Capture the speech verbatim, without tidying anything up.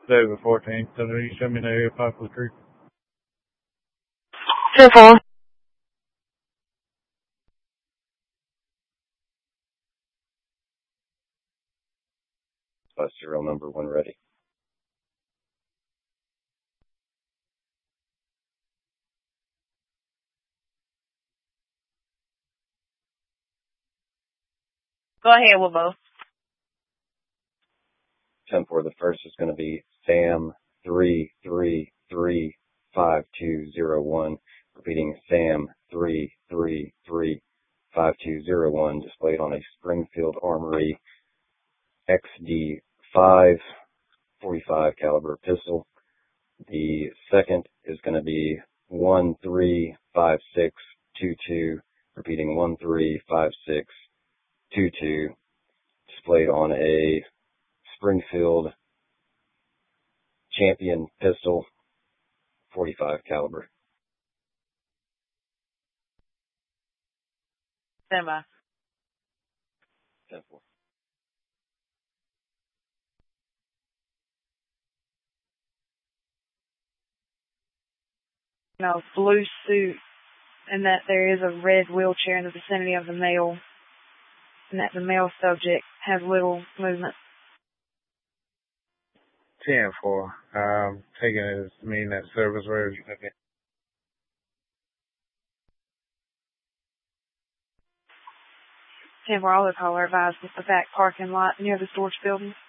Today the fourteenth. So you show me the area of Poplar Creek. ten four. Bus serial number when ready. Go ahead, Wilbo. ten four, the first is going to be Sam three three three five two zero one. Repeating, Sam three three three five two zero one, displayed on a Springfield Armory X D five forty-five caliber pistol. The second is going to be one three five six two two, repeating one three five six two two, displayed on a Springfield Champion pistol, forty-five caliber. Stand by. ten four. No, blue suit, and that there is a red wheelchair in the vicinity of the male, and that the male subject has little movement. ten four. Um, taking it as mean that service road. Okay. ten four, all the caller advised the back parking lot near the storage building.